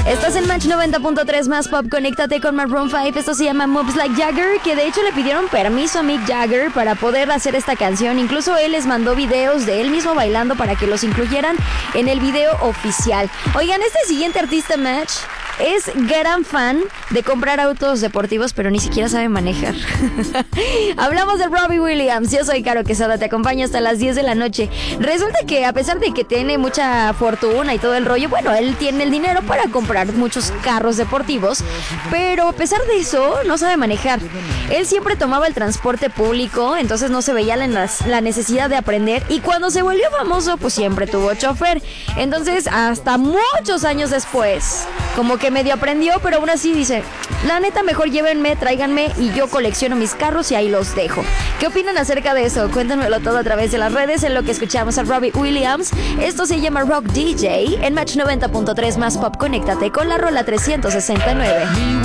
Estás en Match 90.3 más pop, conéctate con Maroon 5. Esto se llama Moves Like Jagger, que de hecho le pidieron permiso a Mick Jagger para poder hacer esta canción. Incluso él les mandó videos de él mismo bailando para que los incluyeran en el video oficial. Oigan, este siguiente artista, Match, es gran fan de comprar autos deportivos, pero ni siquiera sabe manejar. Hablamos de Robbie Williams. Yo soy Caro Quesada, te acompaño hasta las 10 de la noche. Resulta que a pesar de que tiene mucha fortuna y todo el rollo, bueno, él tiene el dinero para comprar muchos carros deportivos, pero a pesar de eso no sabe manejar. Él siempre tomaba el transporte público, entonces no se veía la necesidad de aprender, y cuando se volvió famoso, pues siempre tuvo chofer. Entonces, hasta muchos años después, como que medio aprendió, pero aún así dice, la neta, mejor llévenme, tráiganme y yo colecciono mis carros y ahí los dejo. ¿Qué opinan acerca de eso? Cuéntenmelo todo a través de las redes, en lo que escuchamos a Robbie Williams. Esto se llama Rock DJ en Match 90.3 más pop. Conéctate con la rola 369.